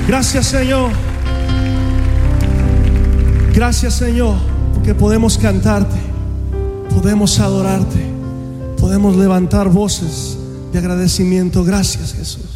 Gracias, Señor. Gracias, Señor, porque podemos cantarte, podemos adorarte, podemos levantar voces de agradecimiento. Gracias, Jesús.